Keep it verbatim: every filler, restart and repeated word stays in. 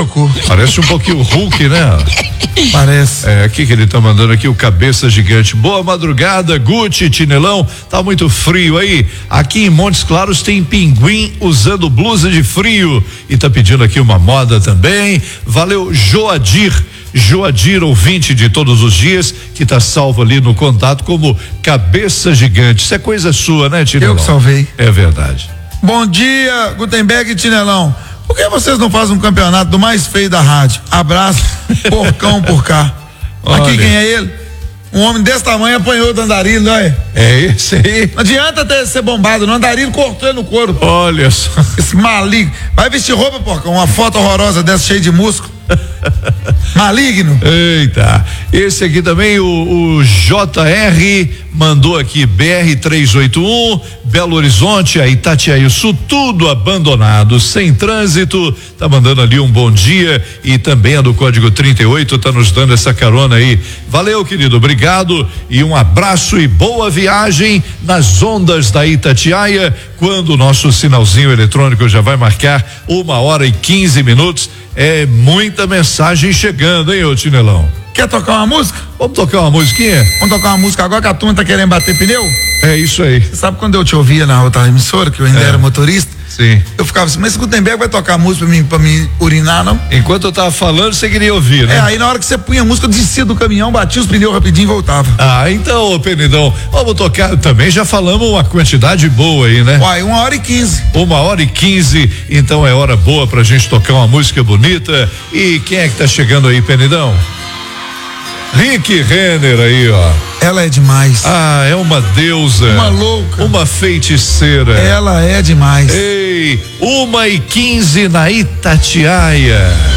trocou. Parece um pouquinho o Hulk, né? Parece. É, aqui que ele tá mandando aqui, o cabeça gigante. Boa madrugada, Guti, Tinelão. Tá muito frio aí. Aqui em Montes Claros tem pinguim usando blusa de frio e tá pedindo aqui uma moda também. Valeu, Joadir. Joadir, ouvinte de todos os dias, que tá salvo ali no contato como cabeça gigante. Isso é coisa sua, né, Tinelão? Eu que salvei. É verdade. Bom dia, Gutenberg e Tinelão. Por que vocês não fazem um campeonato do mais feio da rádio? Abraço, porcão por cá. Olha. Aqui quem é ele? Um homem desse tamanho apanhou do Andarilho, não é? É esse aí. Não adianta ter, ser bombado, não. Andarilho cortou ele no couro. Olha só. Esse maligno. Vai vestir roupa, porcão. Uma foto horrorosa dessa cheia de músculo. Maligno. Eita, esse aqui também, o, o J R mandou aqui, B R trezentos e oitenta e um, Belo Horizonte, a Itatiaia-Sul, tudo abandonado, sem trânsito, tá mandando ali um bom dia, e também a do código trinta e oito tá nos dando essa carona aí. Valeu, querido, obrigado e um abraço e boa viagem nas ondas da Itatiaia, quando o nosso sinalzinho eletrônico já vai marcar uma hora e quinze minutos. É muita mensagem chegando, hein, ô Tinelão? Quer tocar uma música? Vamos tocar uma musiquinha? Vamos tocar uma música agora que a turma tá querendo bater pneu? É isso aí. Você sabe quando eu te ouvia na outra emissora, que eu ainda É. era motorista? Sim. Eu ficava assim, mas esse Gutenberg vai tocar música pra mim, pra mim urinar, não? Enquanto eu tava falando, você queria ouvir, né? É, aí na hora que você punha a música, eu descia do caminhão, batia os pneus rapidinho e voltava. Ah, então, ô Penidão, vamos tocar, também já falamos uma quantidade boa aí, né? Uai, uma hora e quinze. Uma hora e quinze, então é hora boa pra gente tocar uma música bonita. E quem é que tá chegando aí, Penidão? Rick Renner aí, ó. Ela é demais. Ah, é uma deusa. Uma louca. Uma feiticeira. Ela é demais. Ei, uma e quinze na Itatiaia.